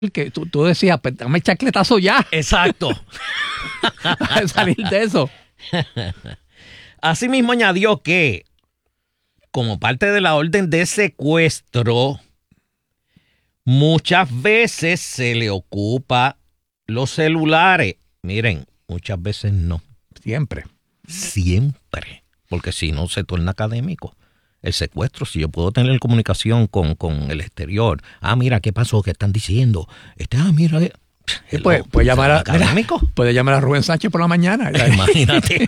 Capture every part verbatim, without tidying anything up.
que tú, tú decías, pues dame chacletazo ya. Exacto. Para salir de eso. Asimismo añadió que, como parte de la orden de secuestro, muchas veces se le ocupa los celulares. Miren, muchas veces no. Siempre. Siempre. Porque si no se torna académico. El secuestro, si yo puedo tener comunicación con, con el exterior. Ah, mira, ¿qué pasó? ¿Qué están diciendo? Este, ah, mira. Sí, puede, puede, llamar a, académico. Mira, puede llamar a Rubén Sánchez por la mañana. Imagínate.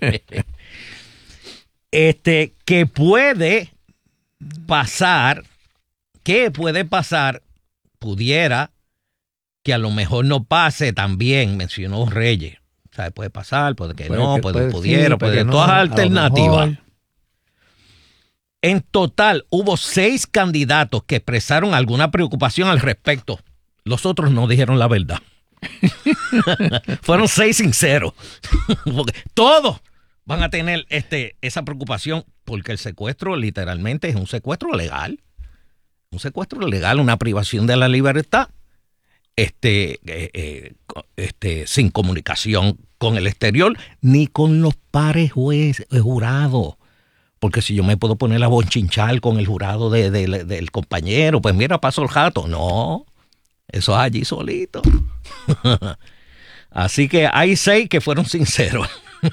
este, que puede pasar, que puede pasar, pudiera, que a lo mejor no pase también, mencionó Reyes. O sea, puede pasar, puede que puede no, que, puede, puede pudiera, sí, puede, puede todas no, alternativas. En total, hubo seis candidatos que expresaron alguna preocupación al respecto. Los otros no dijeron la verdad. Fueron seis sinceros. Porque todos van a tener este, esa preocupación porque el secuestro literalmente es un secuestro legal. Un secuestro legal, una privación de la libertad este, eh, eh, este, sin comunicación con el exterior ni con los pares juez, jurados. Porque si yo me puedo poner a bonchinchar con el jurado de, de, de, del compañero, pues mira, paso el jato. No, eso es allí solito. Así que hay seis que fueron sinceros.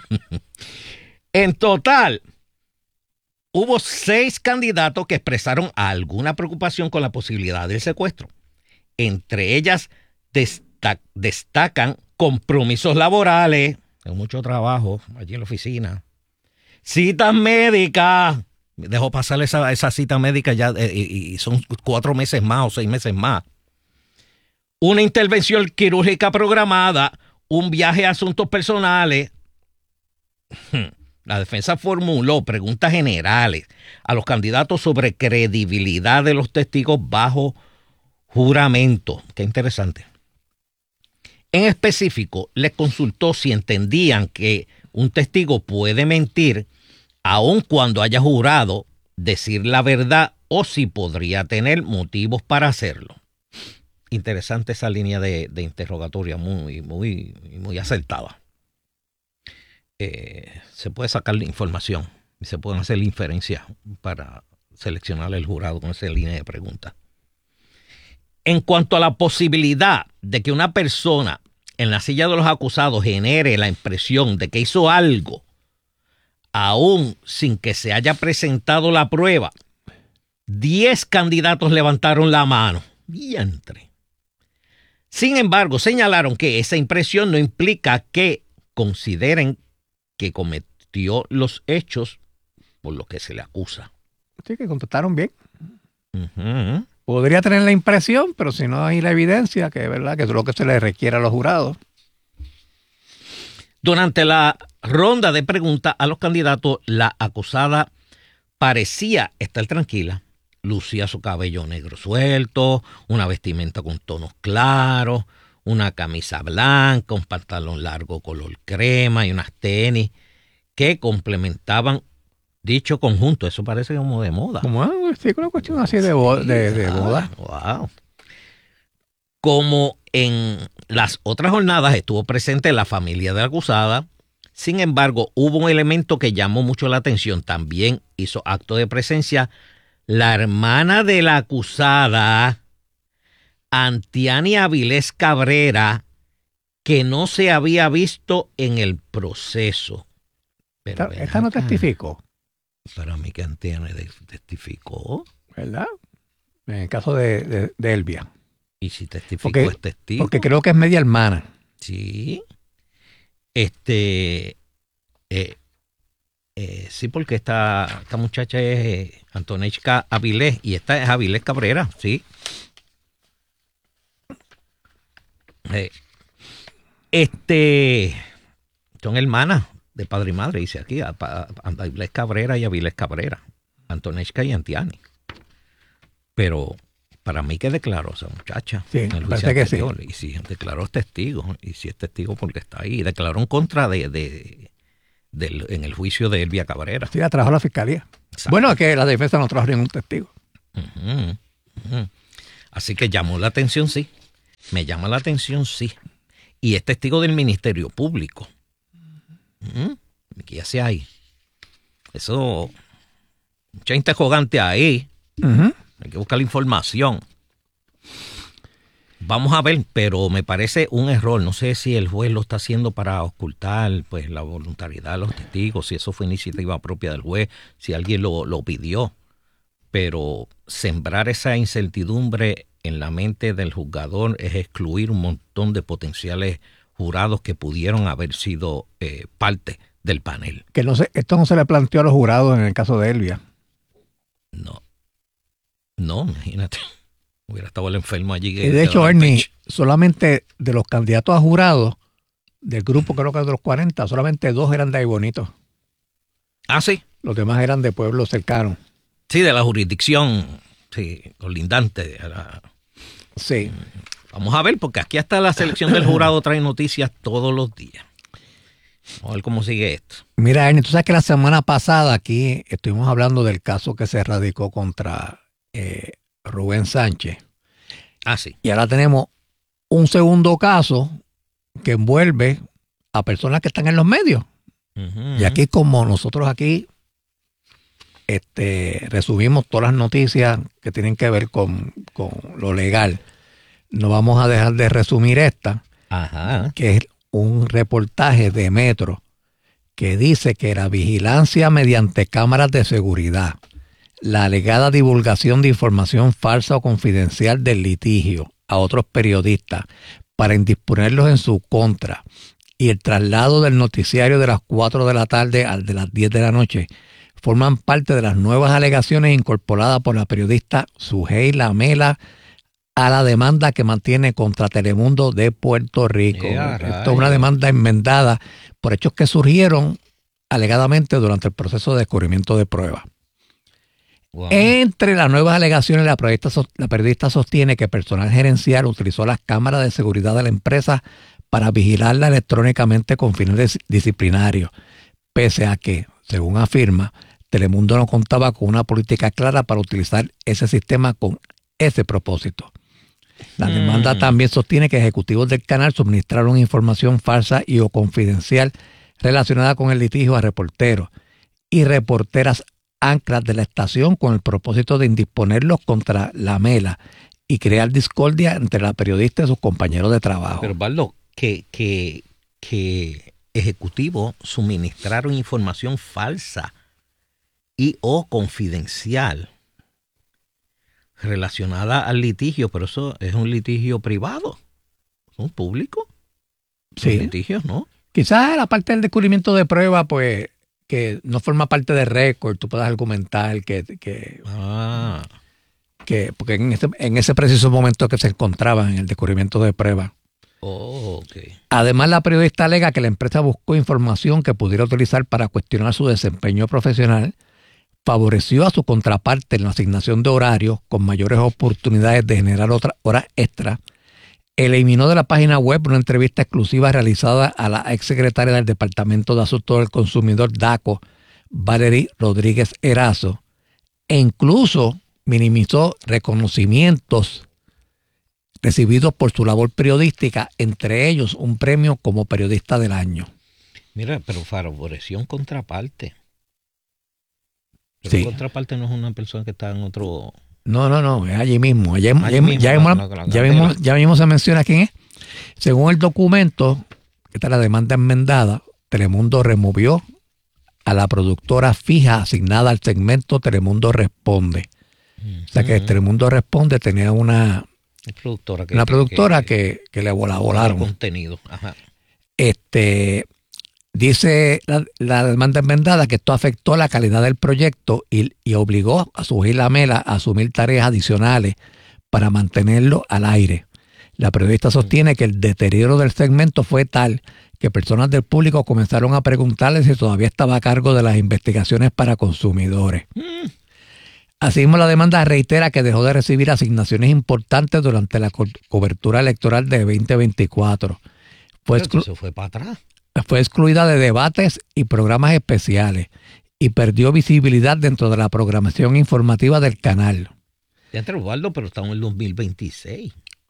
En total, hubo seis candidatos que expresaron alguna preocupación con la posibilidad del secuestro. Entre ellas destac- destacan compromisos laborales, hay mucho trabajo allí en la oficina. Citas médicas. Dejó pasar esa, esa cita médica ya eh, y, y son cuatro meses más o seis meses más. Una intervención quirúrgica programada, un viaje a asuntos personales. La defensa formuló preguntas generales a los candidatos sobre credibilidad de los testigos bajo juramento. Qué interesante. En específico, les consultó si entendían que un testigo puede mentir aun cuando haya jurado decir la verdad o si podría tener motivos para hacerlo. Interesante esa línea de, de interrogatoria, muy, muy, muy acertada. Eh, se puede sacar la información y se pueden hacer inferencias para seleccionar el jurado con esa línea de preguntas. En cuanto a la posibilidad de que una persona en la silla de los acusados genere la impresión de que hizo algo aún sin que se haya presentado la prueba, diez candidatos levantaron la mano. Diantre. Sin embargo, señalaron que esa impresión no implica que consideren que cometió los hechos por los que se le acusa. Sí, que contestaron bien. Uh-huh. Podría tener la impresión, pero si no hay la evidencia, que es verdad que es lo que se le requiere a los jurados. Durante la ronda de preguntas a los candidatos, la acusada parecía estar tranquila. Lucía su cabello negro suelto, una vestimenta con tonos claros, una camisa blanca, un pantalón largo color crema y unas tenis que complementaban dicho conjunto. Eso parece como de moda. Como sí, una cuestión así de, bo- de, de moda. Wow. Como en las otras jornadas estuvo presente la familia de la acusada, sin embargo, hubo un elemento que llamó mucho la atención. También hizo acto de presencia la hermana de la acusada, Antiani Avilés Cabrera, que no se había visto en el proceso. Pero esta, esta no testificó. Para mí que Antiani testificó. ¿Verdad? En el caso de, de, de Elvia. Y si testificó porque, es testigo. Porque creo que es media hermana. Sí. Este... Eh, eh, sí, porque esta, esta muchacha es eh, Antonechka Avilés y esta es Avilés Cabrera, sí. Eh, este... Son hermanas de padre y madre, dice aquí, a, a, a Avilés Cabrera y Avilés Cabrera. Antonechka y Antiani. Pero... Para mí que declaró esa muchacha. Sí, en el parece que sí. Y si declaró es testigo, y si es testigo porque está ahí, declaró en contra de, de, de en el juicio de Elvia Cabrera. Sí, la trajo a la fiscalía. Exacto. Bueno, es que la defensa no trajo ningún testigo. Uh-huh, uh-huh. Así que llamó la atención, sí. Me llama la atención, sí. Y es testigo del Ministerio Público. ¿Mm? ¿Qué hace ahí? Eso, mucha interrogante ahí. Uh-huh. Hay que buscar la información. Vamos a ver, pero me parece un error. No sé si el juez lo está haciendo para ocultar pues la voluntariedad de los testigos, si eso fue iniciativa propia del juez, si alguien lo, lo pidió. Pero sembrar esa incertidumbre en la mente del juzgador es excluir un montón de potenciales jurados que pudieron haber sido eh, parte del panel. Que no se, esto no se le planteó a los jurados en el caso de Elvia. No. No, imagínate. Hubiera estado el enfermo allí. Y de hecho, Ernie, solamente de los candidatos a jurados, del grupo creo que de los cuarenta, solamente dos eran de ahí Bonito. Ah, sí. Los demás eran de pueblos cercanos. Sí, de la jurisdicción, sí, colindante. La... Sí. Vamos a ver, porque aquí hasta la selección del jurado trae noticias todos los días. Vamos a ver cómo sigue esto. Mira, Ernie, tú sabes que la semana pasada aquí estuvimos hablando del caso que se radicó contra eh, Rubén Sánchez. Ah, sí. Y ahora tenemos un segundo caso que envuelve a personas que están en los medios. Uh-huh. Y aquí, como nosotros aquí este, resumimos todas las noticias que tienen que ver con, con lo legal, no vamos a dejar de resumir esta, Ajá. que es un reportaje de Metro que dice que la vigilancia mediante cámaras de seguridad, la alegada divulgación de información falsa o confidencial del litigio a otros periodistas para indisponerlos en su contra y el traslado del noticiario de las cuatro de la tarde al de las diez de la noche forman parte de las nuevas alegaciones incorporadas por la periodista Sujei Lamela a la demanda que mantiene contra Telemundo de Puerto Rico. Yeah, Esto es una demanda enmendada por hechos que surgieron alegadamente durante el proceso de descubrimiento de pruebas. Wow. Entre las nuevas alegaciones, la periodista, la periodista sostiene que el personal gerencial utilizó las cámaras de seguridad de la empresa para vigilarla electrónicamente con fines disciplinarios, pese a que, según afirma, Telemundo no contaba con una política clara para utilizar ese sistema con ese propósito. La demanda mm. también sostiene que ejecutivos del canal suministraron información falsa y o confidencial relacionada con el litigio a reporteros y reporteras anclas de la estación con el propósito de indisponerlos contra Lamela y crear discordia entre la periodista y sus compañeros de trabajo. Pero, Baldo, que, que, que ejecutivos suministraron información falsa y o confidencial relacionada al litigio, pero eso es un litigio privado, un público. Sí. Los litigios, ¿no? Quizás la parte del descubrimiento de prueba, pues, que no forma parte del récord, tú puedas argumentar que, que, ah. que porque en ese, en ese preciso momento que se encontraban en el descubrimiento de prueba. Oh, okay. Además, la periodista alega que la empresa buscó información que pudiera utilizar para cuestionar su desempeño profesional, favoreció a su contraparte en la asignación de horarios con mayores oportunidades de generar otras horas extras, eliminó de la página web una entrevista exclusiva realizada a la exsecretaria del Departamento de Asuntos del Consumidor DACO, Valerie Rodríguez Erazo, e incluso minimizó reconocimientos recibidos por su labor periodística, entre ellos un premio como periodista del año. Mira, pero favoreció un contraparte. Pero sí. La contraparte no es una persona que está en otro... No, no, no, es allí mismo. Allí, allí allí mismo ya, la, mismo, la, la, ya, mismo, ya mismo se menciona quién es. Según el documento, que está la demanda enmendada, Telemundo removió a la productora fija asignada al segmento Telemundo Responde. Uh-huh. O sea que Telemundo Responde tenía una, productora que, una productora que, que, que, que le volaron. Contenido. Ajá. Este... Dice la, la demanda enmendada que esto afectó la calidad del proyecto y, y obligó a Sujei Lamela a asumir tareas adicionales para mantenerlo al aire. La periodista sostiene que el deterioro del segmento fue tal que personas del público comenzaron a preguntarle si todavía estaba a cargo de las investigaciones para consumidores. Mm. Asimismo, la demanda reitera que dejó de recibir asignaciones importantes durante la co- cobertura electoral de veinte veinticuatro. Fue, exclu- se fue para atrás. Fue excluida de debates y programas especiales y perdió visibilidad dentro de la programación informativa del canal. Ya entre Osvaldo, pero estamos en el dos mil veintiséis.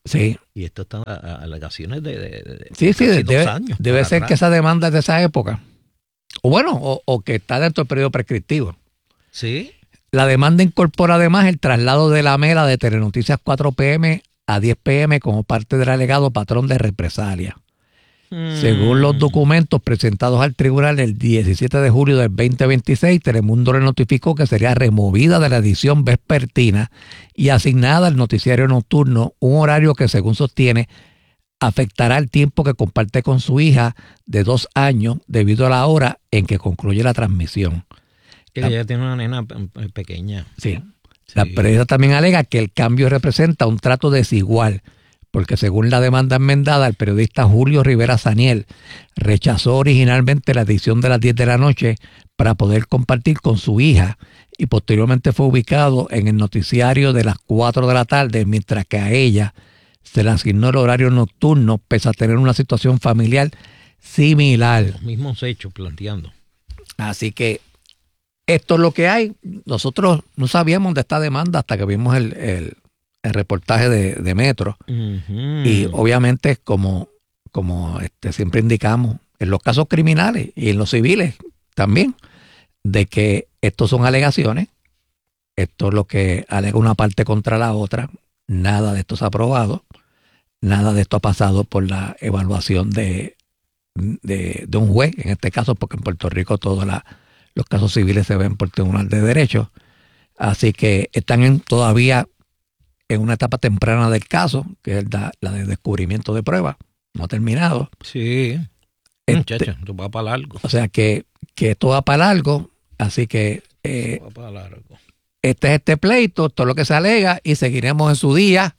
Sí. Y esto está a, a alegaciones de, de, de sí, sí, casi debe, dos años. Debe ser atrás. que esa demanda es de esa época. O bueno, o, o que está dentro del periodo prescriptivo. Sí. La demanda incorpora además el traslado de la mela de Telenoticias cuatro pe eme a diez pe eme como parte del alegado patrón de represalia. Hmm. Según los documentos presentados al tribunal el diecisiete de julio del veinte veintiséis, Telemundo le notificó que sería removida de la edición vespertina y asignada al noticiario nocturno, un horario que, según sostiene, afectará el tiempo que comparte con su hija de dos años debido a la hora en que concluye la transmisión. Que ella tiene una nena pequeña. Sí. Sí. La periodista también alega que el cambio representa un trato desigual, porque según la demanda enmendada, el periodista Julio Rivera Saniel rechazó originalmente la edición de las diez de la noche para poder compartir con su hija y posteriormente fue ubicado en el noticiario de las cuatro de la tarde, mientras que a ella se le asignó el horario nocturno pese a tener una situación familiar similar. Los mismos hechos planteando. Así que esto es lo que hay. Nosotros no sabíamos de esta demanda hasta que vimos el, el, el reportaje de, de Metro. Uh-huh. Y obviamente, como, como este, siempre indicamos, en los casos criminales y en los civiles también, de que estos son alegaciones, esto es lo que alega una parte contra la otra, nada de esto se ha aprobado, nada de esto ha pasado por la evaluación de, de, de un juez, en este caso, porque en Puerto Rico todos la, los casos civiles se ven por Tribunal de Derecho, así que están en, todavía en una etapa temprana del caso, que es la, la de descubrimiento de pruebas, no ha terminado. Sí, este, muchacho, esto va para largo. O sea que, que esto va para largo, así que eh, va para largo. Este es este pleito, todo lo que se alega, y seguiremos en su día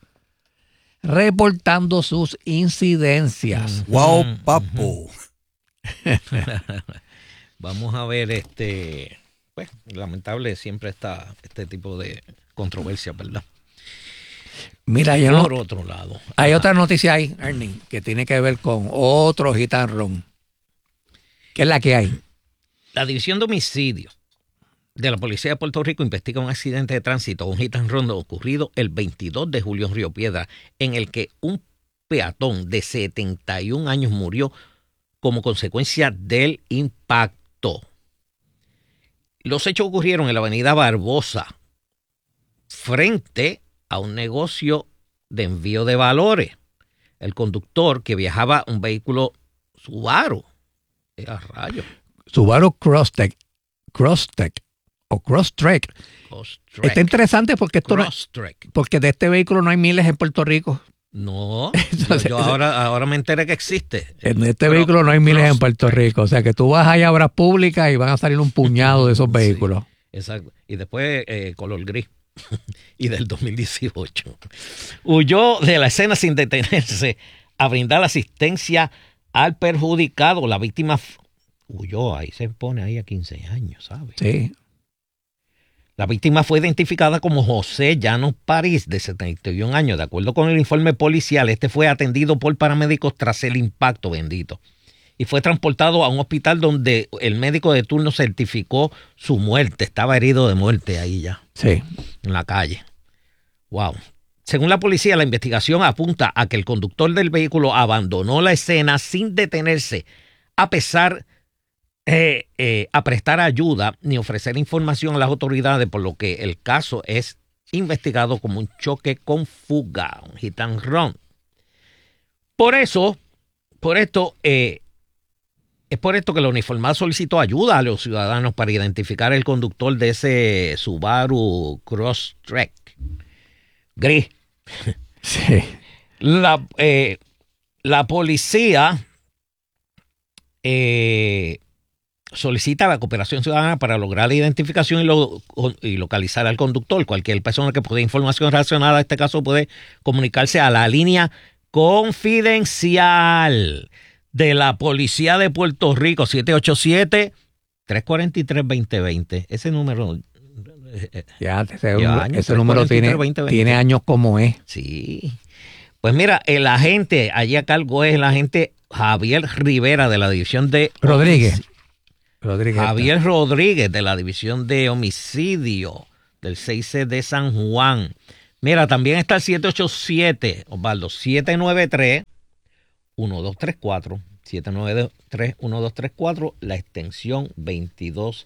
reportando sus incidencias. Uh-huh. Wow, papo. Uh-huh. Vamos a ver, este, pues, lamentable siempre está este tipo de controversia, ¿verdad? Mira, yo por no, otro lado. Hay Ajá. otra noticia ahí, Ernie, que tiene que ver con otro hit and run. ¿Qué es la que hay? La División de Homicidios de la Policía de Puerto Rico investiga un accidente de tránsito, un hit and run ocurrido el veintidós de julio en Río Piedra, en el que un peatón de setenta y un años murió como consecuencia del impacto. Los hechos ocurrieron en la avenida Barbosa, frente a un negocio de envío de valores. El conductor, que viajaba un vehículo Subaru, era rayo. Subaru Crosstrek, Crosstrek o Crosstrek. Crosstrek. Está interesante porque esto no, porque de este vehículo no hay miles en Puerto Rico. No, yo, yo ahora, ahora me enteré que existe. En este Pero, vehículo no hay miles Crosstrek. En Puerto Rico. O sea que tú vas allá a obras públicas y van a salir un puñado de esos vehículos. Sí, exacto. Y después eh, color gris. Y del dos mil dieciocho. Huyó de la escena sin detenerse a brindar asistencia al perjudicado. La víctima huyó, ahí se pone ahí a quince años, ¿sabes? Sí. La víctima fue identificada como José Llanos París, de setenta y un años. De acuerdo con el informe policial, este fue atendido por paramédicos tras el impacto, bendito. Y fue transportado a un hospital donde el médico de turno certificó su muerte. Estaba herido de muerte ahí ya. Sí. En la calle. Wow. Según la policía, la investigación apunta a que el conductor del vehículo abandonó la escena sin detenerse, a pesar eh, eh, a prestar ayuda ni ofrecer información a las autoridades, por lo que el caso es investigado como un choque con fuga, un hit and run. Por eso, por esto, eh, es por esto que la uniformada solicitó ayuda a los ciudadanos para identificar el conductor de ese Subaru Crosstrek gris. Sí. La, eh, la policía eh, solicita la cooperación ciudadana para lograr la identificación y, lo, y localizar al conductor. Cualquier persona que posea información relacionada a este caso puede comunicarse a la línea confidencial de la Policía de Puerto Rico, siete ocho siete, tres cuatro tres, dos cero dos cero. Ese número... Ya, ese, años, ese número tiene, tiene años como es. Sí. Pues mira, el agente, allí a cargo es el agente Javier Rivera de la División de... Rodríguez. Rodríguez Javier Rodríguez de la División de Homicidio del seis C de San Juan. Mira, también está el siete ocho siete, Osvaldo, siete nueve tres, uno dos tres cuatro, siete nueve tres, uno dos tres cuatro, la extensión veintidós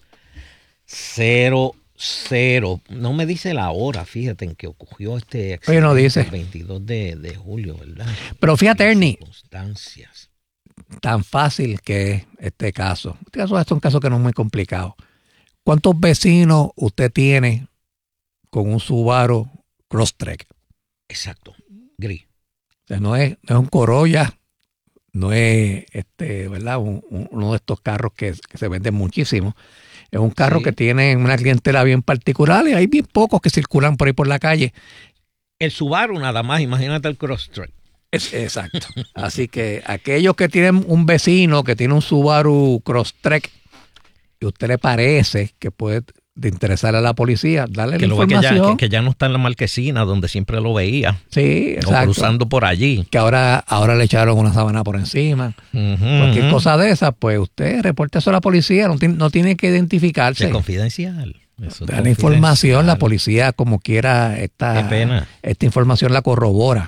cero cero. No me dice la hora, fíjate, en que ocurrió este accidente. Oye, no dice. El veintidós de, de julio, ¿verdad? Pero fíjate, Ernie, circunstancias. Tan fácil que es este caso. Este caso es un caso que no es muy complicado. ¿Cuántos vecinos usted tiene con un Subaru Crosstrek? Exacto, gris. O sea, no es, no es un Corolla, no es este, ¿verdad? Un, un, uno de estos carros que, que se venden muchísimo. Es un carro sí. que tiene una clientela bien particular y hay bien pocos que circulan por ahí por la calle. El Subaru nada más, imagínate el Crosstrek. Es, exacto. Así que aquellos que tienen un vecino que tiene un Subaru Crosstrek y a usted le parece que puede de interesar a la policía, darle que la lo información. Que ya, que, que ya no está en la marquesina donde siempre lo veía. Sí, exacto. O cruzando por allí. Que ahora, ahora le echaron una sábana por encima. Uh-huh, Cualquier uh-huh. cosa de esas, pues usted reporte eso a la policía, no, tiene, no tiene que identificarse. Es confidencial. Eso da la información, la policía como quiera, esta, Qué pena. esta información la corrobora.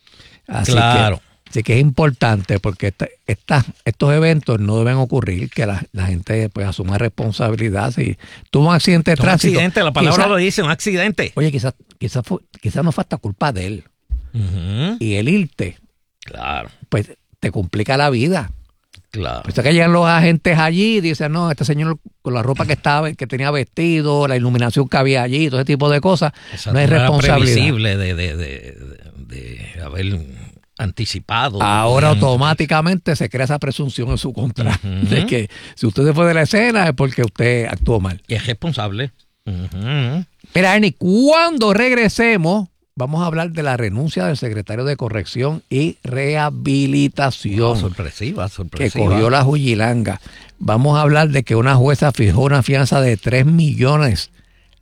Así claro. Que, así que es importante porque esta, esta, estos eventos no deben ocurrir, que la, la gente pues asuma responsabilidad. Si tuvo un accidente de un tránsito. Un accidente, la palabra quizá, lo dice, un accidente. Oye, quizás quizás quizá no fue hasta culpa de él. Uh-huh. Y el irte, claro, pues te complica la vida. Claro. Pues es que llegan los agentes allí y dicen, no, este señor con la ropa que estaba, que tenía vestido, la iluminación que había allí, todo ese tipo de cosas, exacto, no es responsabilidad. Era previsible de, de, de, de, de haber anticipado. Ahora automáticamente se crea esa presunción en su contra, uh-huh. de que si usted se fue de la escena es porque usted actuó mal. Y es responsable. Uh-huh. Mira, Ernie, cuando regresemos, vamos a hablar de la renuncia del secretario de Corrección y Rehabilitación. Oh, sorpresiva, sorpresiva. Que cogió la Juyilanga. Vamos a hablar de que una jueza fijó una fianza de tres millones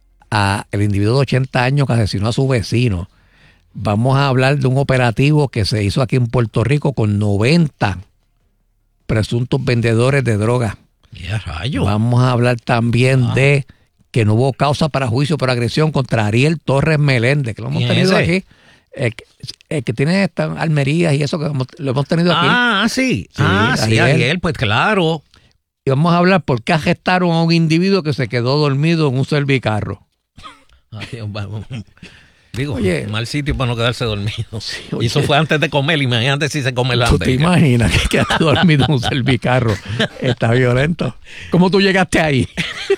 a el individuo de ochenta años que asesinó a su vecino. Vamos a hablar de un operativo que se hizo aquí en Puerto Rico con noventa presuntos vendedores de drogas. ¡Qué rayo! Vamos a hablar también ah. de que no hubo causa para juicio por agresión contra Ariel Torres Meléndez, que lo hemos tenido ese? aquí. El, el que tiene estas almerías y eso que hemos, lo hemos tenido aquí. Ah, sí. sí ah, Ariel. sí, Ariel, pues claro. Y vamos a hablar por qué arrestaron a un individuo que se quedó dormido en un servicarro. Ay, vamos. Digo, oye, mal sitio para no quedarse dormido. Sí, y eso fue antes de comer. Imagínate si se come la ¿Tú te imaginas que quedaste dormido en un servicarro? Está violento. ¿Cómo tú llegaste ahí?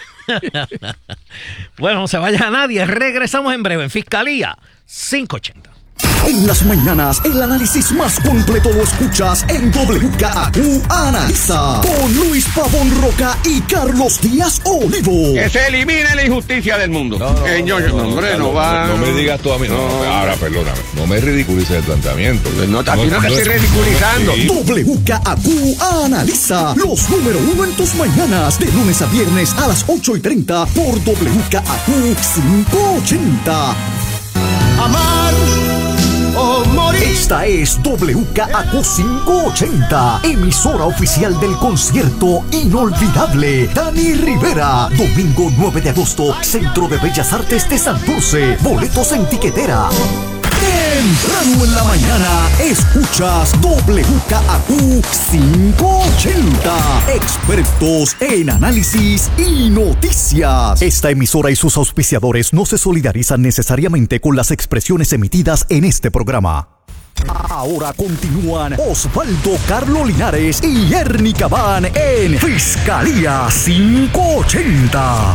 Bueno, no se vaya a nadie. Regresamos en breve en Fiscalía cinco ochenta. En las mañanas, el análisis más completo lo escuchas en W K A Q Analiza con Luis Pavón Roca y Carlos Díaz Olivo. Que se elimine la injusticia del mundo. No, no, Señor, no, no, hombre, no, no va. No, no me digas tú a mí. No, no, ahora, perdóname. No me ridiculices el planteamiento. No, aquí no, no te estoy ridiculizando. Sí. W K A Q Analiza los número uno en tus mañanas, de lunes a viernes a las ocho y treinta por W K A Q quinientos ochenta. Amar o morir. Esta es W K A Q quinientos ochenta, emisora oficial del concierto inolvidable Dani Rivera. Domingo nueve de agosto, Centro de Bellas Artes de Santurce. Boletos en tiquetera. Temprano en la mañana, escuchas W K A Q quinientos ochenta. Expertos en análisis y noticias. Esta emisora y sus auspiciadores no se solidarizan necesariamente con las expresiones emitidas en este programa. Ahora continúan Osvaldo Carlos Linares y Ernie Cabán en Fiscalía quinientos ochenta.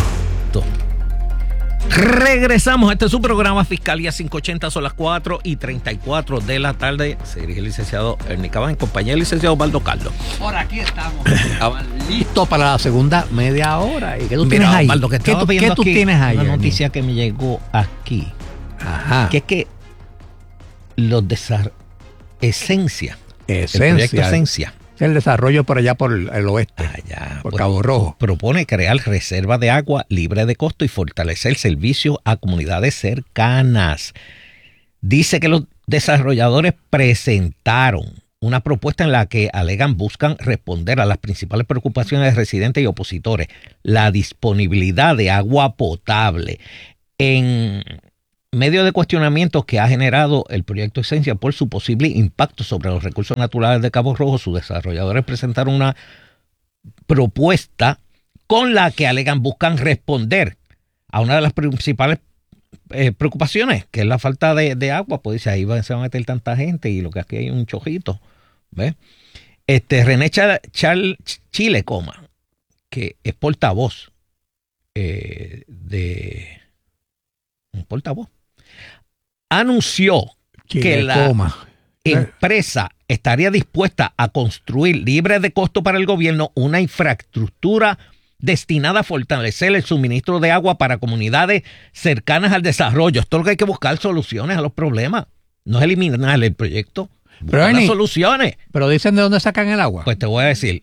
Regresamos, este es su programa Fiscalía quinientos ochenta, son las cuatro y treinta y cuatro de la tarde. Se dirige el licenciado Ernie Cabán en compañía del licenciado Osvaldo Carlos. Por aquí estamos, listo para la segunda media hora. ¿Y qué tú Mira, tienes ahí? Osvaldo, que ¿Qué, tú, ¿qué tú aquí, tienes ahí? Una noticia que me llegó aquí. Ajá. Que es que los desar... Esencia. Esencia. El proyecto Esencia. El desarrollo por allá por el oeste, allá, por Cabo Rojo. Propone crear reserva de agua libre de costo y fortalecer servicios a comunidades cercanas. Dice que los desarrolladores presentaron una propuesta en la que alegan buscan responder a las principales preocupaciones de residentes y opositores. La disponibilidad de agua potable. En medio de cuestionamientos que ha generado el proyecto Esencia por su posible impacto sobre los recursos naturales de Cabo Rojo, sus desarrolladores presentaron una propuesta con la que alegan buscan responder a una de las principales eh, preocupaciones, que es la falta de, de agua. Pues dice, ahí va, se va a meter tanta gente y lo que aquí hay un chojito. ¿Ves? Este, René Chal, Chal, Chile, coma, que es portavoz eh, de... un portavoz, anunció Chile, que la coma. empresa estaría dispuesta a construir, libre de costo para el gobierno, una infraestructura destinada a fortalecer el suministro de agua para comunidades cercanas al desarrollo. Esto es lo que hay que buscar soluciones a los problemas, no es eliminar el proyecto, buscar Pero, las Ernie, soluciones. Pero dicen de dónde sacan el agua. Pues te voy a decir,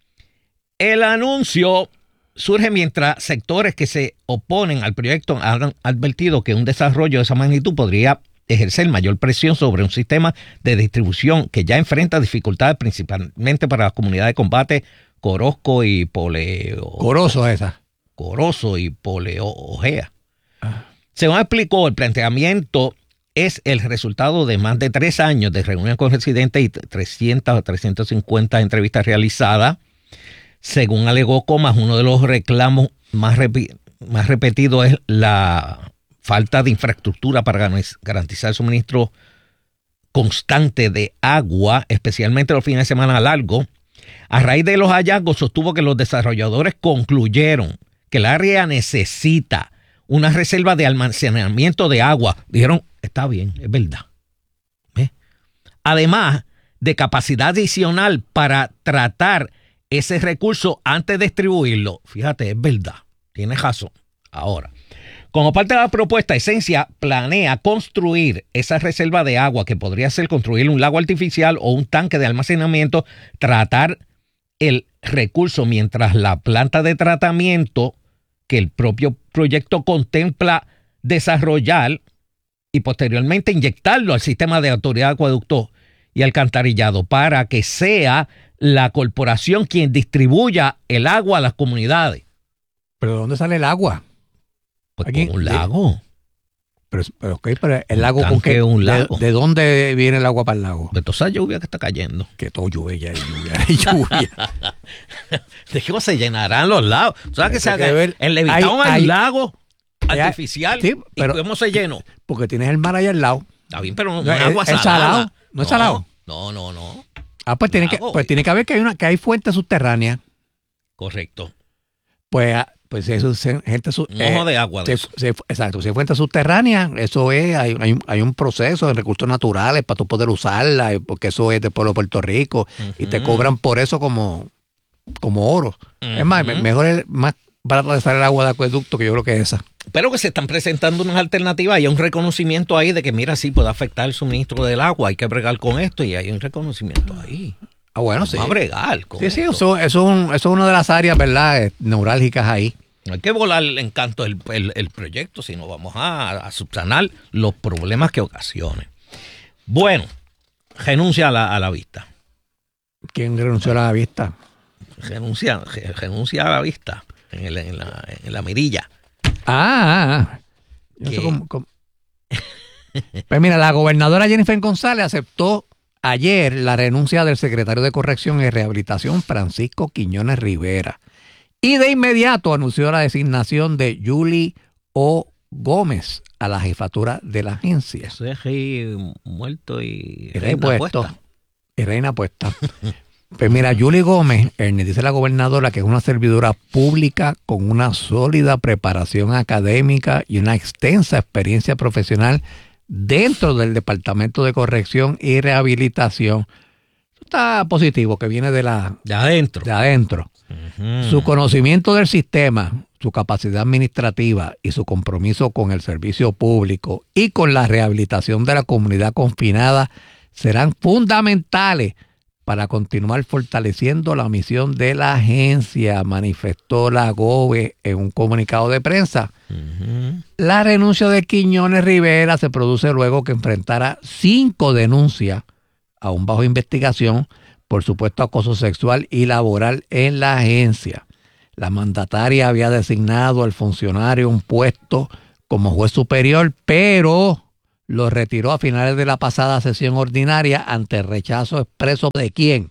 el anuncio surge mientras sectores que se oponen al proyecto han advertido que un desarrollo de esa magnitud podría ejercer mayor presión sobre un sistema de distribución que ya enfrenta dificultades principalmente para las comunidades de combate Corozco y Poleo. Corozo esa. Corozo y Poleogea. Ah. Según explicó, el planteamiento es el resultado de más de tres años de reuniones con residentes y trescientas o trescientas cincuenta entrevistas realizadas. Según alegó Comas, uno de los reclamos más, repi- más repetidos es la falta de infraestructura para garantizar el suministro constante de agua, especialmente los fines de semana largos. A raíz de los hallazgos, sostuvo que los desarrolladores concluyeron que el área necesita una reserva de almacenamiento de agua. Dijeron, está bien, es verdad. ¿Eh? Además de capacidad adicional para tratar ese recurso antes de distribuirlo. Fíjate, es verdad. Tienes razón. Ahora, como parte de la propuesta, Esencia planea construir esa reserva de agua, que podría ser construir un lago artificial o un tanque de almacenamiento, tratar el recurso mientras la planta de tratamiento que el propio proyecto contempla desarrollar y posteriormente inyectarlo al sistema de autoridad de acueducto y alcantarillado para que sea la corporación quien distribuya el agua a las comunidades. ¿Pero de dónde sale el agua? Pues Aquí, con un lago. Pero, pero, okay, pero el Un lago, ¿con tanque, qué? un ¿De, lago. de dónde viene el agua para el lago? De toda esa lluvia que está cayendo. Que todo lluvia, ya hay lluvia, hay lluvia. ¿De qué se llenarán los lagos? ¿Sabes que se haga? ver, En Levitown hay, hay- hay lago hay- artificial. sí, pero- ¿Y cómo se llenó? Porque tienes el mar ahí al lado. Está bien, pero no, No, no es es- agua es salada. salado. ¿No es salado? No, no, no. Ah, pues tiene, que, Lago. pues tiene que haber que hay, una, que hay fuentes subterráneas. Correcto. Pues, ah, pues eso es gente... su- Un ojo de agua de se- eso. se- exacto, si hay fuentes subterráneas, eso es, hay, hay, un- hay un proceso de recursos naturales para tú poder usarla, porque eso es del pueblo de Puerto Rico, y te Ujú. cobran por eso como, como oro. Es más, me- Ujú. mejor es más barato de salir el agua de acueducto que yo creo que esa. Pero que se están presentando unas alternativas. Hay un reconocimiento ahí de que, mira, sí puede afectar el suministro del agua. Hay que bregar con esto y hay un reconocimiento ahí. Ah, bueno, sí. Vamos a bregar con Sí, sí, esto. eso, eso, es un- eso es una de las áreas, ¿verdad?, eh, neurálgicas ahí. No hay que volar el encanto del el, el proyecto, sino vamos a, a subsanar los problemas que ocasione. Bueno, renuncia a la, a la vista. ¿Quién renunció a la vista? Renuncia, re- renuncia a la vista en, el- en la, en la mirilla. Ah, ah, yo no sé ¿Qué? cómo- cómo- Pues mira, la gobernadora Jennifer González aceptó ayer la renuncia del secretario de Corrección y Rehabilitación, Francisco Quiñones Rivera. Y de inmediato anunció la designación de Julie O. Gómez a la jefatura de la agencia. Eso es rey muerto y Y reina reina puesta. puesta. Y reina puesta. Pues mira, Julie Gómez, Ernie, dice la gobernadora que es una servidora pública con una sólida preparación académica y una extensa experiencia profesional dentro del Departamento de Corrección y Rehabilitación. Eso está positivo, que viene de la De adentro. de adentro. Ujú. Su conocimiento del sistema, su capacidad administrativa y su compromiso con el servicio público y con la rehabilitación de la comunidad confinada serán fundamentales para continuar fortaleciendo la misión de la agencia, manifestó la GOBE en un comunicado de prensa. Ujú. La renuncia de Quiñones Rivera se produce luego que enfrentara cinco denuncias aún bajo investigación por supuesto acoso sexual y laboral en la agencia. La mandataria había designado al funcionario un puesto como juez superior, pero lo retiró a finales de la pasada sesión ordinaria ante el rechazo expreso de quién.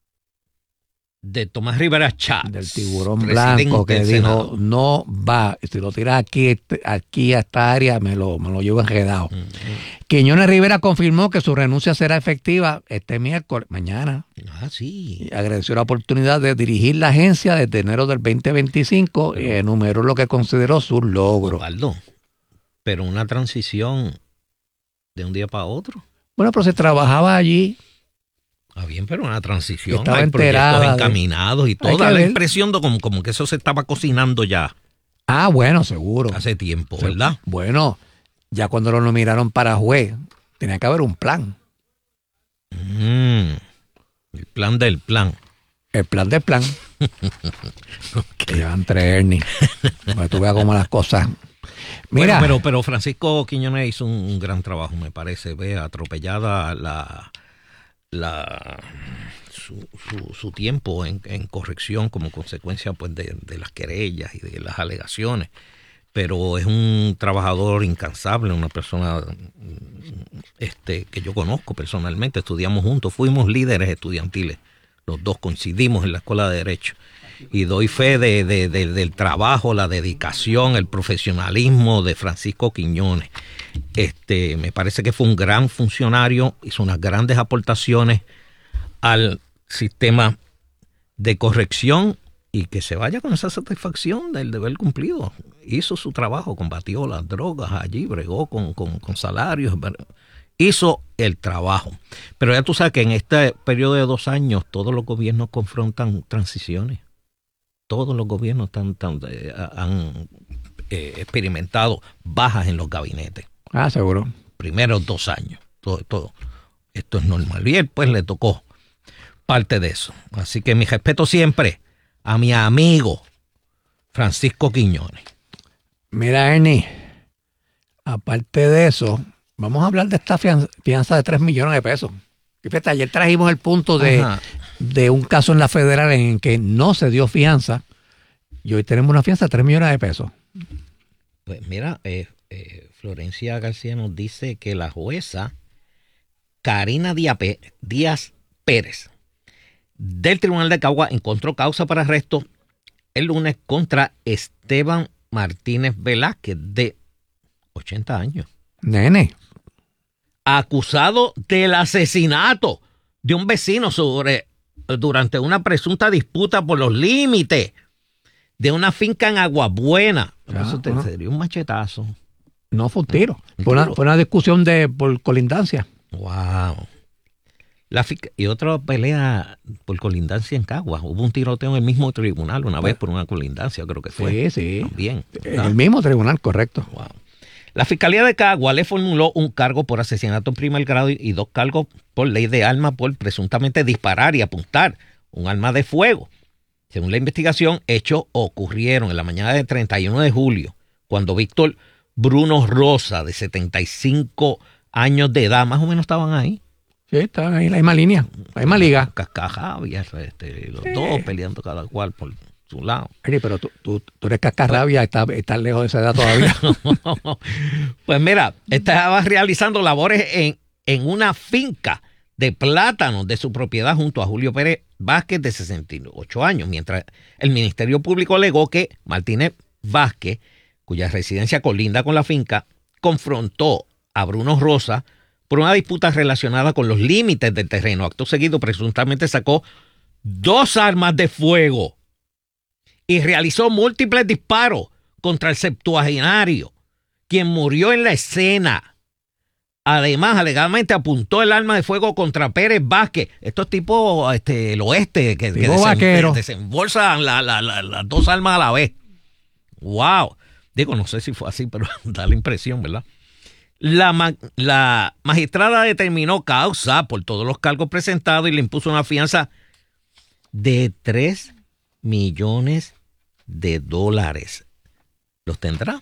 De Tomás Rivera Chats, del tiburón blanco, que dijo, Senado. no va, si lo tiras aquí, aquí a esta área, me lo, me lo llevo enredado. Uh-huh. Quiñones Rivera confirmó que su renuncia será efectiva este miércoles, mañana. Ah, sí. Y agradeció la oportunidad de dirigir la agencia desde enero del veinte veinticinco pero, y enumeró lo que consideró sus logros. Osvaldo, pero una transición de un día para otro. Bueno, pero se trabajaba allí. Ah, bien, pero una transición, estaba hay proyectos encaminados de... y todo. Da la impresión de como, como que eso se estaba cocinando ya. Ah, bueno, seguro. Hace tiempo, ¿verdad? Bueno, ya cuando lo nominaron para juez, tenía que haber un plan. Mm, el plan del plan. El plan del plan. Okay. Llevan tres Ernie. Para que tú veas cómo las cosas... Mira. Bueno, pero, pero Francisco Quiñones hizo un, un gran trabajo, me parece. Ve, atropellada la... la su, su, su tiempo en, en corrección como consecuencia pues de, de las querellas y de las alegaciones, pero es un trabajador incansable, una persona este que yo conozco personalmente, estudiamos juntos, fuimos líderes estudiantiles, los dos coincidimos en la Escuela de Derecho y doy fe de, de, de, del trabajo, la dedicación, el profesionalismo de Francisco Quiñones. Este, me parece que fue un gran funcionario, hizo unas grandes aportaciones al sistema de corrección y que se vaya con esa satisfacción del deber cumplido. Hizo su trabajo, combatió las drogas allí, bregó con, con, con salarios, hizo el trabajo. Pero ya tú sabes que en este periodo de dos años todos los gobiernos confrontan transiciones. Todos los gobiernos tan, tan, eh, han eh, experimentado bajas en los gabinetes. Ah, seguro. Primeros dos años. Todo, todo. Esto es normal. Y él pues le tocó parte de eso. Así que mi respeto siempre a mi amigo Francisco Quiñones. Mira, Ernie, aparte de eso, vamos a hablar de esta fianza, fianza de tres millones de pesos. Fíjate, ayer trajimos el punto de, de un caso en la federal en que no se dio fianza y hoy tenemos una fianza de tres millones de pesos. Pues mira, eh, eh, Florencia García nos dice que la jueza Karina Díaz Pérez del Tribunal de Cagua encontró causa para arresto el lunes contra Esteban Martínez Velázquez, de ochenta años. Nene. Acusado del asesinato de un vecino sobre, durante una presunta disputa por los límites de una finca en Aguabuena. Ya, Eso te sería un machetazo. No fue un tiro. Un fue, tiro. Una, fue una discusión de por colindancia. Wow. La finca, y otra pelea por colindancia en Caguas. Hubo un tiroteo en el mismo tribunal una vez por una colindancia, creo que fue. Sí, sí. También. En el mismo tribunal, correcto. Wow. La Fiscalía de Caguas le formuló un cargo por asesinato en primer grado y dos cargos por ley de armas por presuntamente disparar y apuntar un arma de fuego. Según la investigación, hechos ocurrieron en la mañana del treinta y uno de julio, cuando Víctor Bruno Rosa, de setenta y cinco años de edad, más o menos estaban ahí. Sí, estaban ahí en la misma línea, la misma liga. Cascarrabia, este, los sí. dos peleando cada cual por su lado. Eri, pero tú, tú, tú eres cascarrabia, estás, estás lejos de esa edad todavía. Pues mira, estaba realizando labores en, en una finca de plátanos de su propiedad junto a Julio Pérez Vázquez, de sesenta y ocho años, mientras el Ministerio Público alegó que Martínez Vázquez, cuya residencia colinda con la finca, confrontó a Bruno Rosa por una disputa relacionada con los límites del terreno. Acto seguido, presuntamente sacó dos armas de fuego y realizó múltiples disparos contra el septuagenario, quien murió en la escena. Además, alegadamente apuntó el arma de fuego contra Pérez Vázquez. Estos tipos, este, el oeste, que, que desen, desembolsan las la, la, la dos armas a la vez. ¡Wow! Digo, no sé si fue así, pero da la impresión, ¿verdad? La, la magistrada determinó causa por todos los cargos presentados y le impuso una fianza de tres millones de dólares. ¿Los tendrá?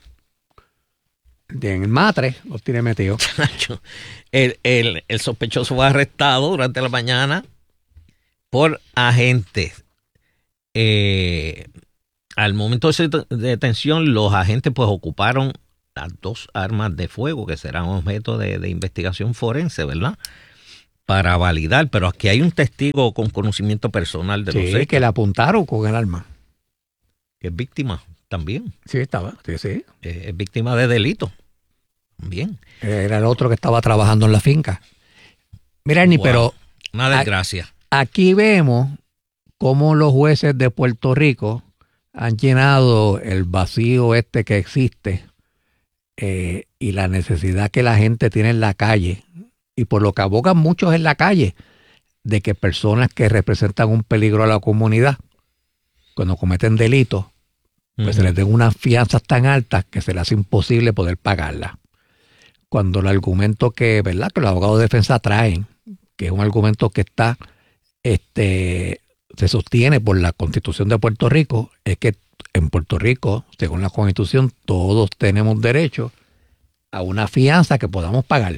En el matre los tiene metido. el, el, el sospechoso fue arrestado durante la mañana por agentes. Eh, al momento de su detención, los agentes pues ocuparon las dos armas de fuego que serán objeto de, de investigación forense, ¿verdad? Para validar, pero aquí hay un testigo con conocimiento personal de sí, los hechos. que le apuntaron con el arma. Que es víctima también. Sí, estaba, sí, sí. Eh, es víctima de delito. Bien. Era el otro que estaba trabajando en la finca. Mira, Ernie, Wow. pero Una desgracia. aquí vemos cómo los jueces de Puerto Rico han llenado el vacío este que existe eh, y la necesidad que la gente tiene en la calle, y por lo que abogan muchos en la calle, de que personas que representan un peligro a la comunidad, cuando cometen delitos, pues Uh-huh. se les den unas fianzas tan altas que se les hace imposible poder pagarlas. Cuando el argumento que, ¿verdad?, que los abogados de defensa traen, que es un argumento que está, este, se sostiene por la Constitución de Puerto Rico, es que en Puerto Rico, según la Constitución, todos tenemos derecho a una fianza que podamos pagar.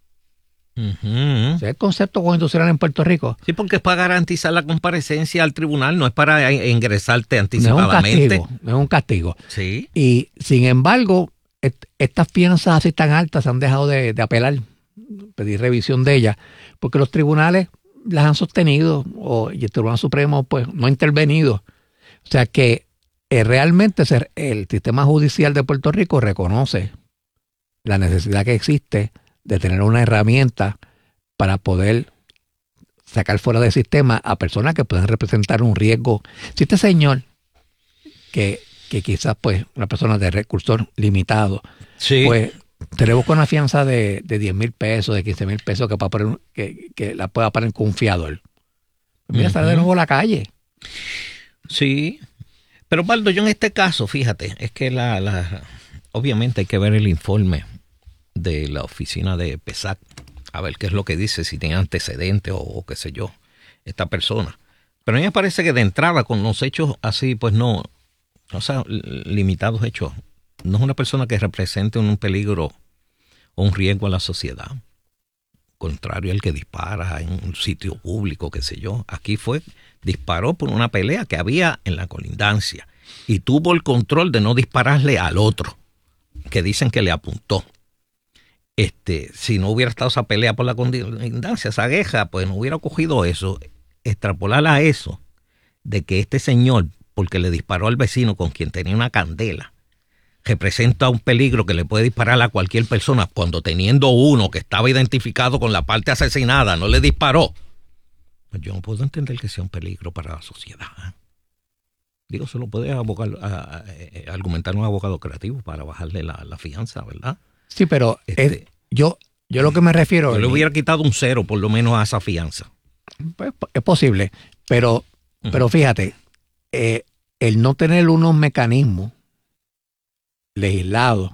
Uh-huh. Ese es el concepto constitucional en Puerto Rico. Sí, porque es para garantizar la comparecencia al tribunal, no es para eh, ingresarte No es un anticipadamente. castigo, no es un castigo. Sí. Y sin embargo, et- estas fianzas así tan altas se han dejado de, de apelar, pedir revisión de ellas, porque los tribunales las han sostenido o, y el Tribunal Supremo pues no ha intervenido. O sea que eh, realmente ser, el sistema judicial de Puerto Rico reconoce la necesidad que existe de tener una herramienta para poder sacar fuera del sistema a personas que pueden representar un riesgo. Si este señor, que, que quizás pues una persona de recursos limitados, Sí. pues te le busca una fianza de, de diez mil pesos, de quince mil pesos que, para poner, que, que la pueda poner con un fiador. Mira, Ujú. sale de nuevo a la calle. Sí. Pero, Baldo, yo en este caso, fíjate, es que la, la obviamente hay que ver el informe de la oficina de PESAC, a ver qué es lo que dice, si tiene antecedentes o, o qué sé yo, esta persona. Pero a mí me parece que de entrada, con los hechos así, pues no, o sea, limitados hechos, no es una persona que represente un peligro o un riesgo a la sociedad. Contrario al que dispara en un sitio público, qué sé yo. Aquí fue, disparó por una pelea que había en la colindancia y tuvo el control de no dispararle al otro, que dicen que le apuntó. Este, si no hubiera estado esa pelea por la colindancia, esa guerra, pues no hubiera cogido eso. Extrapolar a eso, de que este señor, porque le disparó al vecino con quien tenía una candela, representa un peligro que le puede disparar a cualquier persona, cuando teniendo uno que estaba identificado con la parte asesinada no le disparó. Pues yo no puedo entender que sea un peligro para la sociedad. ¿eh? Digo, se lo puede abogar, a, a, a, argumentar un abogado creativo para bajarle la, la fianza, ¿verdad? Sí, pero Este, es- yo, yo lo que me refiero... Yo le hubiera quitado un cero por lo menos a esa fianza. Pues, es posible, pero, Ujú. pero fíjate, eh, el no tener unos mecanismos legislados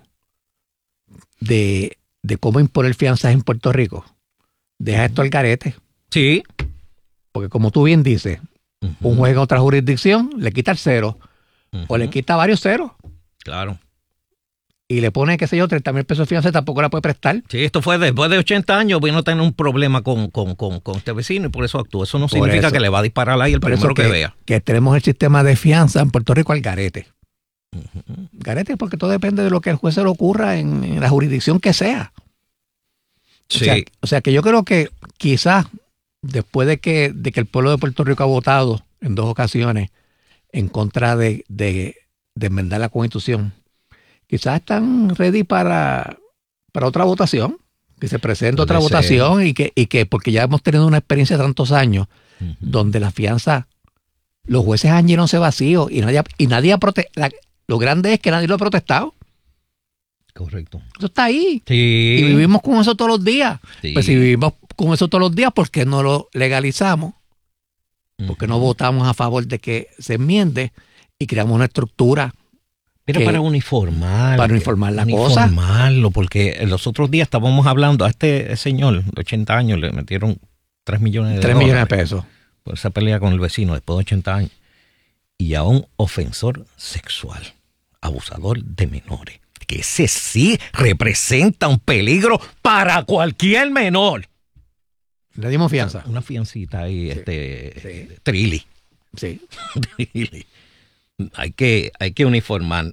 de, de cómo imponer fianzas en Puerto Rico, deja esto al garete. Sí. Porque como tú bien dices, un juez en otra jurisdicción le quita el cero o le quita varios ceros Claro. y le pone, qué sé yo, treinta mil pesos de fianza y tampoco la puede prestar. Sí, esto fue después de ochenta años, vino a tener un problema con, con, con, con este vecino y por eso actuó. Eso no Por significa eso. que le va a disparar ahí el Por eso primero que, vea. que tenemos el sistema de fianza en Puerto Rico al garete. Garete porque todo depende de lo que el juez se le ocurra en, en la jurisdicción que sea. Sí. O sea, o sea que yo creo que quizás después de que, de que el pueblo de Puerto Rico ha votado en dos ocasiones en contra de, de, de enmendar la Constitución, quizás están ready para, para otra votación, que se presente Puede otra ser. votación y que, y que porque ya hemos tenido una experiencia de tantos años Ujú. donde la fianza, los jueces han llenado ese vacío y nadie, ha- y nadie ha protestado. Lo grande es que nadie lo ha protestado. Correcto. Eso está ahí. Sí. Y vivimos con eso todos los días. Sí. Pues si vivimos con eso todos los días, ¿por qué no lo legalizamos? ¿Por qué no Ujú. votamos a favor de que se enmiende y creamos una estructura? Pero que- para uniformar. para uniformar la cosa. Uniformarlo, porque los otros días estábamos hablando a este señor de ochenta años, le metieron tres millones de tres dólares millones de pesos. por esa pelea con el vecino después de ochenta años. Y a un ofensor sexual, abusador de menores, que ese sí representa un peligro para cualquier menor. Le dimos fianza. Una fiancita ahí, este, sí. Trilly. Sí. Trilly. Hay que, hay que uniformar.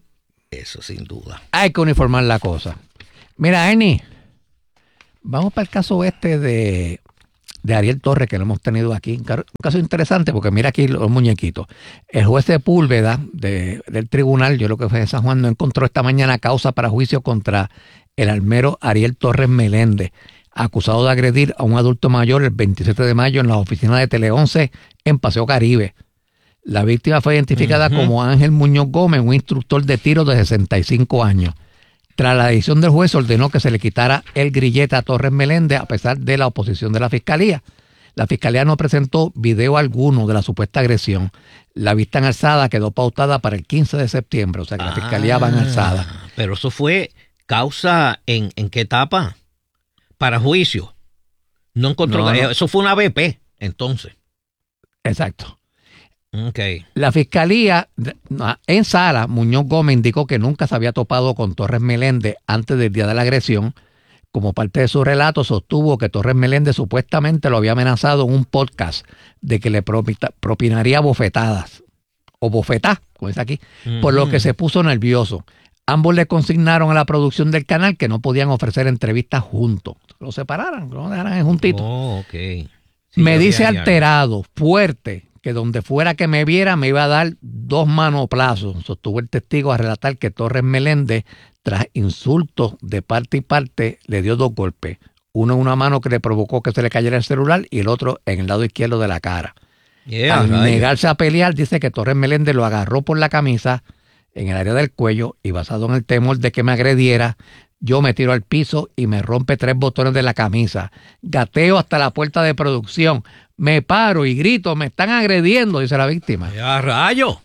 Eso sin duda. Hay que uniformar la cosa. Mira, Ernie, vamos para el caso este de, de Ariel Torres, que lo hemos tenido aquí. Un caso interesante porque mira aquí los muñequitos. El juez Sepúlveda de, del tribunal, yo lo que fue de San Juan, no encontró esta mañana causa para juicio contra el almero Ariel Torres Meléndez, acusado de agredir a un adulto mayor el veintisiete de mayo en la oficina de Tele once en Paseo Caribe. La víctima fue identificada uh-huh. como Ángel Muñoz Gómez, un instructor de tiro de sesenta y cinco años. Tras la decisión del juez, ordenó que se le quitara el grillete a Torres Meléndez a pesar de la oposición de la fiscalía. La fiscalía no presentó video alguno de la supuesta agresión. La vista en alzada quedó pautada para el quince de septiembre, o sea que la fiscalía ah, va en alzada. Pero eso fue causa en, ¿en qué etapa? Para juicio. No encontró. No, no. Eso fue una B P, entonces. Exacto. Okay. La fiscalía, en sala, Muñoz Gómez indicó que nunca se había topado con Torres Meléndez antes del día de la agresión. Como parte de su relato, sostuvo que Torres Meléndez supuestamente lo había amenazado en un podcast de que le propinaría bofetadas, o bofetá, como dice aquí, uh-huh. por lo que se puso nervioso. Ambos le consignaron a la producción del canal que no podían ofrecer entrevistas juntos. Lo separaran, lo dejaran juntitos. Oh, okay. Sí, me dice alterado, fuerte, que donde fuera que me viera me iba a dar dos manoplazos. Sostuvo el testigo a relatar que Torres Meléndez, tras insultos de parte y parte, le dio dos golpes. Uno en una mano que le provocó que se le cayera el celular y el otro en el lado izquierdo de la cara. Yeah, Al right. negarse a pelear, dice que Torres Meléndez lo agarró por la camisa en el área del cuello y basado en el temor de que me agrediera, yo me tiro al piso y me rompe tres botones de la camisa. Gateo hasta la puerta de producción. Me paro y grito, me están agrediendo, dice la víctima. ¡Ya rayo!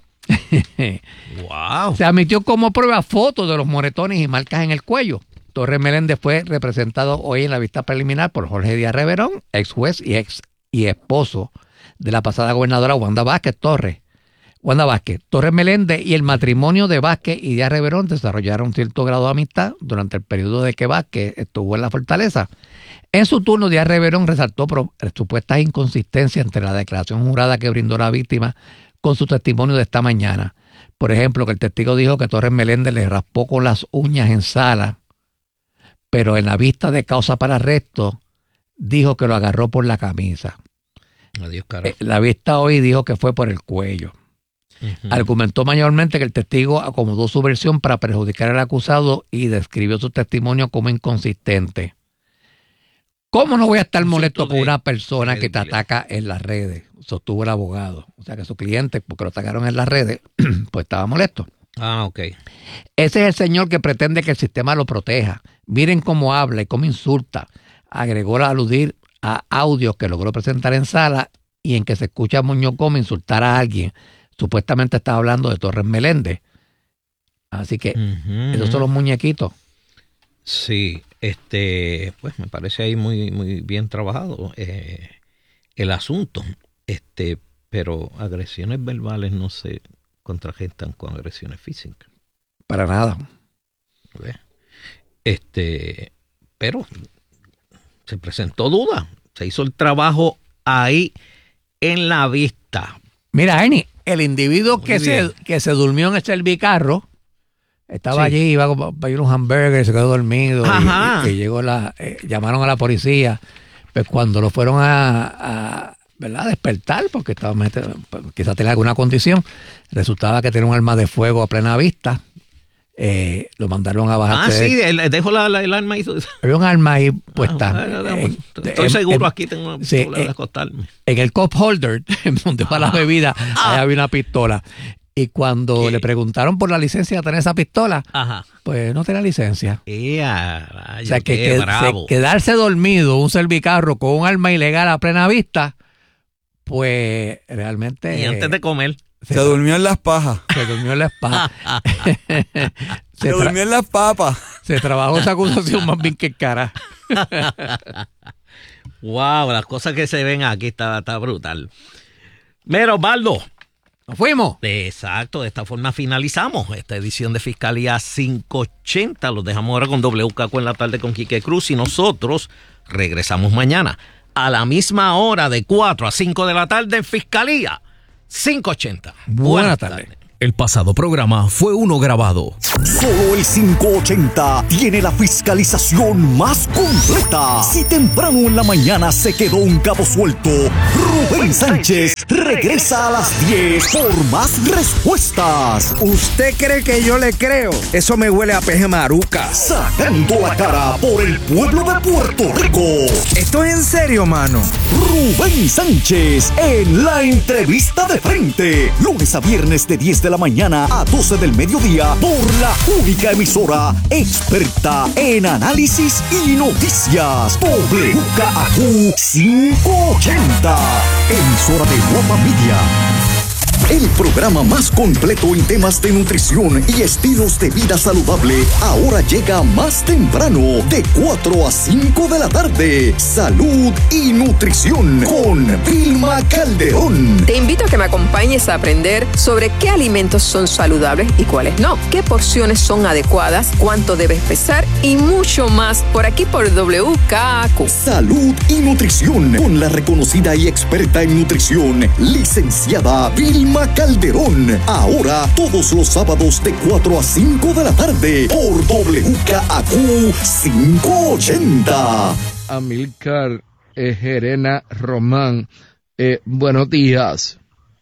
¡Wow! Se admitió como prueba fotos de los moretones y marcas en el cuello. Torres Meléndez fue representado hoy en la vista preliminar por Jorge Díaz Reverón, ex juez y ex y esposo de la pasada gobernadora Wanda Vázquez Torres. Wanda Vázquez, Torres Meléndez y el matrimonio de Vázquez y Díaz Reverón desarrollaron cierto grado de amistad durante el periodo de que Vázquez estuvo en la fortaleza. En su turno, Díaz Reverón resaltó pro, supuestas inconsistencias entre la declaración jurada que brindó la víctima con su testimonio de esta mañana. Por ejemplo, que el testigo dijo que Torres Meléndez le raspó con las uñas en sala, pero en la vista de causa para arresto dijo que lo agarró por la camisa. Adiós, carajo. Eh, la vista hoy dijo que fue por el cuello. Uh-huh. Argumentó mayormente que el testigo acomodó su versión para perjudicar al acusado y describió su testimonio como inconsistente. ¿Cómo no voy a estar un molesto con una persona que te ataca en las redes? Sostuvo el abogado. O sea que su cliente, porque lo atacaron en las redes, pues estaba molesto. Ah, ok. Ese es el señor que pretende que el sistema lo proteja. Miren cómo habla y cómo insulta. Agregó al aludir a audios que logró presentar en sala y en que se escucha a Muñoz Gómez insultar a alguien. Supuestamente estaba hablando de Torres Meléndez. Así que uh-huh. esos son los muñequitos. Sí, este, pues me parece ahí muy, muy bien trabajado eh, el asunto. Este, pero agresiones verbales no se contragestan con agresiones físicas. Para nada. Este, pero se presentó duda. Se hizo el trabajo ahí en la vista. Mira, Ernie, el individuo que se, que se durmió en el servicarro, estaba sí. allí, iba a pedir un hamburger, se quedó dormido y, y, y llegó la, eh, llamaron a la policía. Pues cuando lo fueron a, a ¿verdad? despertar, porque estaba quizás tenía alguna condición, resultaba que tenía un arma de fuego a plena vista. Eh, lo mandaron a bajar. Ah, sí, él dejó la, la, el arma ahí. Había un arma ahí puesta. Ah, bueno, eh, estoy eh, seguro, eh, aquí tengo una sí, pistola de eh, acostarme. En el cup holder, donde va ah, la bebida, ah, ahí había una pistola. Y cuando ¿qué? le preguntaron por la licencia de tener esa pistola, ajá, pues no tenía licencia. Yeah, rayo, o sea, que, que se, quedarse dormido un servicarro con un arma ilegal a plena vista, pues realmente... Y antes de comer. Se, se durmió en las pajas. Se durmió en las pajas. se, se durmió en las papas. Se trabajó esa acusación más bien que cara. Wow, las cosas que se ven aquí está, está brutal. Mira, Osvaldo. ¿Nos fuimos? Exacto, de esta forma finalizamos esta edición de Fiscalía quinientos ochenta. Los dejamos ahora con W K Q en la tarde con Quique Cruz y nosotros regresamos mañana a la misma hora de cuatro a cinco de la tarde en Fiscalía quinientos ochenta. Buenas, Buenas tardes. tardes. El pasado programa fue uno grabado. Solo el quinientos ochenta tiene la fiscalización más completa. Si temprano en la mañana se quedó un cabo suelto, Rubén Sánchez regresa a las diez por más respuestas. ¿Usted cree que yo le creo? Eso me huele a peje maruca. Sacando la cara por el pueblo de Puerto Rico. ¿Esto es en serio, mano? Rubén Sánchez en la entrevista de frente. Lunes a viernes de diez de la mañana a doce del mediodía por la única emisora experta en análisis y noticias. W K A Q quinientos ochenta. Emisora de Guapa Media. El programa más completo en temas de nutrición y estilos de vida saludable ahora llega más temprano, de cuatro a cinco de la tarde. Salud y nutrición con Vilma Calderón. Te invito a que me acompañes a aprender sobre qué alimentos son saludables y cuáles no, qué porciones son adecuadas, cuánto debes pesar y mucho más por aquí por W K A Q. Salud y nutrición con la reconocida y experta en nutrición, licenciada Vilma Calderón. Ahora todos los sábados de cuatro a cinco de la tarde por W K A Q quinientos ochenta. Amílcar eh, Gerena Román, eh, buenos días.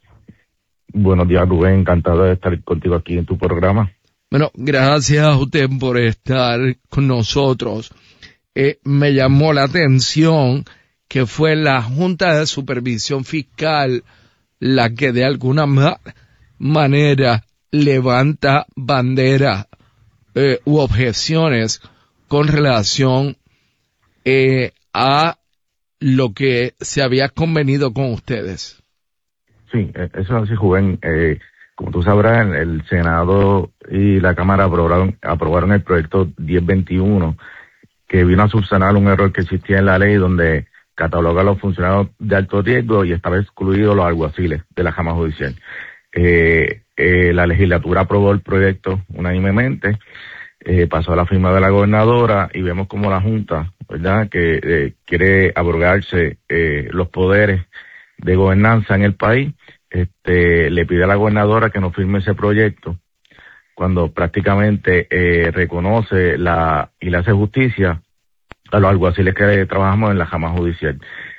Buenos días, Rubén, encantado de estar contigo aquí en tu programa. Bueno, gracias a usted por estar con nosotros. Eh, me llamó la atención que fue la Junta de Supervisión Fiscal la que de alguna ma- manera levanta bandera eh, u objeciones con relación eh, a lo que se había convenido con ustedes. Sí, eso es así, Rubén. Eh, como tú sabrás, el Senado y la Cámara aprobaron, aprobaron el proyecto diez veintiuno, que vino a subsanar un error que existía en la ley donde cataloga a los funcionarios de alto riesgo y estaba excluido los alguaciles de la Rama Judicial. Eh, eh, la legislatura aprobó el proyecto unánimemente, eh, pasó a la firma de la gobernadora y vemos como la Junta, ¿verdad?, que eh, quiere abrogarse eh, los poderes de gobernanza en el país, este, le pide a la gobernadora que no firme ese proyecto cuando prácticamente eh, reconoce la y le hace justicia a los alguaciles que trabajamos en la Rama Judicial.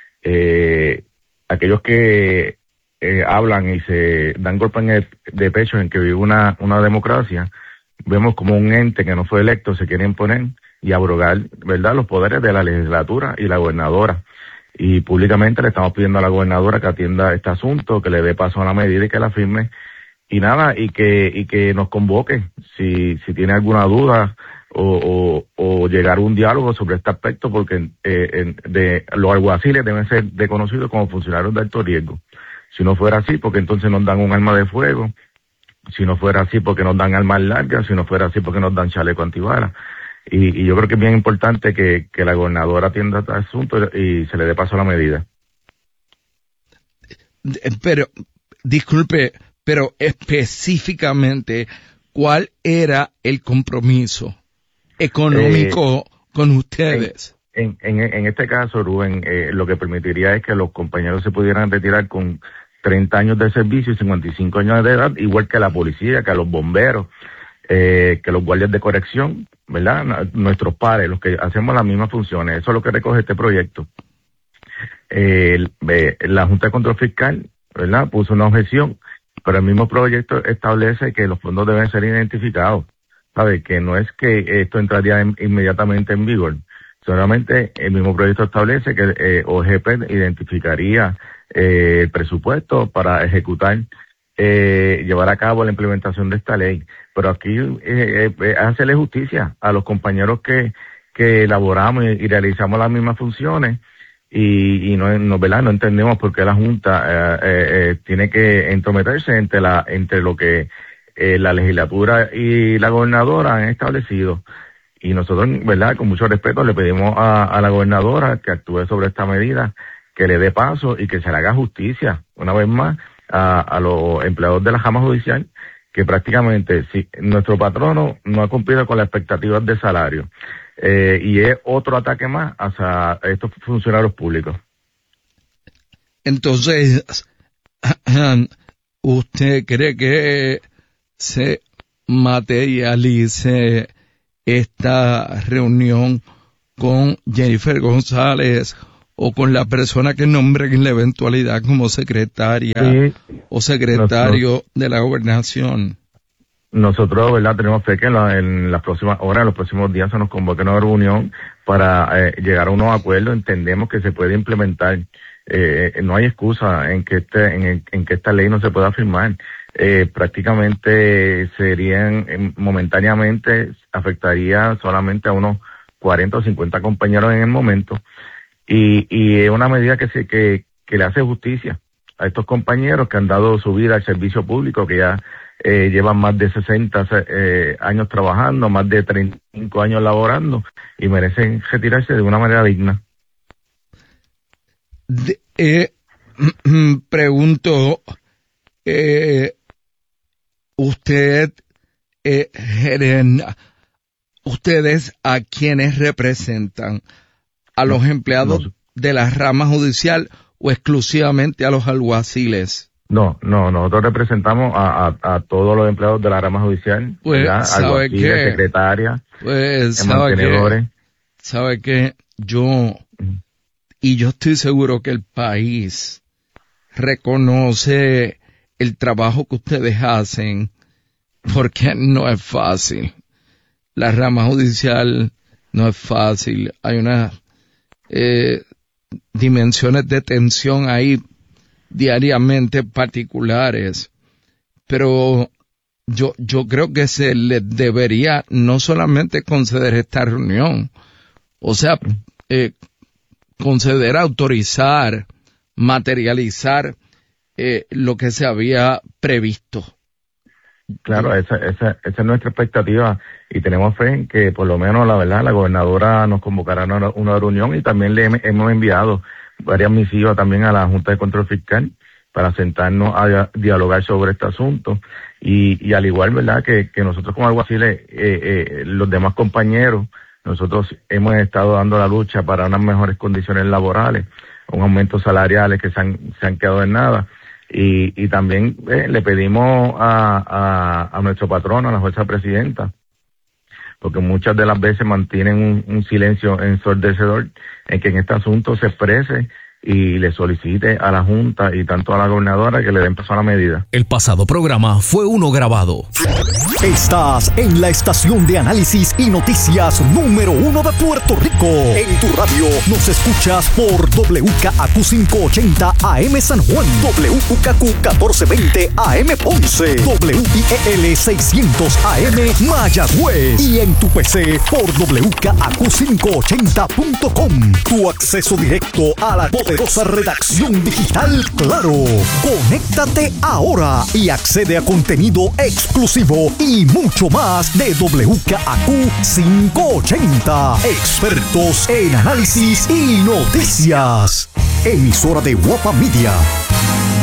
Eh, aquellos que eh, hablan y se dan golpe en el, de pecho en que vive una, una democracia, vemos como un ente que no fue electo se quiere imponer y abrogar, ¿verdad?, los poderes de la legislatura y la gobernadora. Y públicamente le estamos pidiendo a la gobernadora que atienda este asunto, que le dé paso a la medida y que la firme. Y nada, y que y que nos convoque si si tiene alguna duda o, o, o llegar a un diálogo sobre este aspecto, porque eh, en, de los alguaciles deben ser reconocidos como funcionarios de alto riesgo. Si no fuera así, porque entonces nos dan un arma de fuego, si no fuera así, porque nos dan armas largas, si no fuera así, porque nos dan chaleco antibalas. Y, y yo creo que es bien importante que, que la gobernadora atienda este asunto y se le dé paso a la medida. Pero, disculpe, pero específicamente, ¿cuál era el compromiso económico eh, con ustedes? En, en, en este caso, Rubén, eh, lo que permitiría es que los compañeros se pudieran retirar con treinta años de servicio y cincuenta y cinco años de edad, igual que la policía, que a los bomberos, eh, que los guardias de corrección, ¿verdad? Nuestros pares, los que hacemos las mismas funciones. Eso es lo que recoge este proyecto. Eh, eh, la Junta de Control Fiscal, ¿verdad?, puso una objeción, pero el mismo proyecto establece que los fondos deben ser identificados, ¿sabe? Que no es que esto entraría en, inmediatamente en vigor, solamente el mismo proyecto establece que eh, O G P identificaría eh, el presupuesto para ejecutar, eh, llevar a cabo la implementación de esta ley. Pero aquí eh, eh, hacerle justicia a los compañeros que, que elaboramos y, y realizamos las mismas funciones. Y, y no, no, ¿verdad?, no entendemos por qué la Junta eh, eh, tiene que entrometerse entre la entre lo que eh, la legislatura y la gobernadora han establecido. Y nosotros, ¿verdad?, con mucho respeto le pedimos a, a la gobernadora que actúe sobre esta medida, que le dé paso y que se le haga justicia, una vez más, a, a los empleados de la Rama Judicial, que prácticamente si nuestro patrono no ha cumplido con las expectativas de salario. Eh, y es otro ataque más hacia estos funcionarios públicos. Entonces, ¿usted cree que se materialice esta reunión con Jennifer González o con la persona que nombre en la eventualidad como secretaria sí, o secretario nosotros, de la gobernación. Nosotros, ¿verdad? Tenemos fe que en, la, en las próximas horas, en los próximos días se nos convoque una reunión para eh, llegar a unos acuerdos. Entendemos que se puede implementar. Eh, no hay excusa en que este, en, en que esta ley no se pueda firmar. Eh, prácticamente serían, eh, momentáneamente, afectaría solamente a unos cuarenta o cincuenta compañeros en el momento. Y, y es una medida que se, que, que le hace justicia a estos compañeros que han dado su vida al servicio público, que ya eh, llevan más de sesenta eh, años trabajando, más de treinta y cinco años laborando, y merecen retirarse de una manera digna. De, eh, pregunto, eh, usted, eh, gerenda, ustedes a quienes representan, a los no, empleados no. de la rama judicial o exclusivamente a los alguaciles. No, no, nosotros representamos a, a, a todos los empleados de la rama judicial, pues, ¿sabe qué? Secretaria, pues, ¿sabe qué? ¿Sabe qué? Yo, y yo estoy seguro que el país reconoce el trabajo que ustedes hacen, porque no es fácil. La rama judicial no es fácil. Hay unas eh, dimensiones de tensión ahí diariamente particulares, pero yo yo creo que se les debería no solamente conceder esta reunión, o sea, eh, conceder, autorizar, materializar eh, lo que se había previsto. Claro, esa, esa, esa es nuestra expectativa y tenemos fe en que por lo menos la verdad la gobernadora nos convocará a una, una reunión, y también le hemos enviado varias misivas también a la Junta de Control Fiscal para sentarnos a dialogar sobre este asunto, y, y al igual, ¿verdad?, que, que nosotros como alguaciles, eh, eh, los demás compañeros, nosotros hemos estado dando la lucha para unas mejores condiciones laborales, un aumento salariales que se han, se han quedado en nada, y, y también eh, le pedimos a, a, a nuestro patrono, a la jueza presidenta, porque muchas de las veces mantienen un, un silencio ensordecedor, en que en este asunto se exprese y le solicite a la Junta y tanto a la gobernadora que le den paso a la medida. El pasado programa fue uno grabado. Estás en la estación de análisis y noticias número uno de Puerto Rico. En tu radio nos escuchas por W K A Q quinientos ochenta A M San Juan, W K Q catorce veinte A M Ponce, W I E L seiscientos A M Mayagüez, y en tu P C por W K A Q quinientos ochenta punto com. Tu acceso directo a la poderosa redacción digital Claro. Conéctate ahora y accede a contenido exclusivo y mucho más de W K A Q quinientos ochenta. Expertos en análisis y noticias. Emisora de Guapa Media.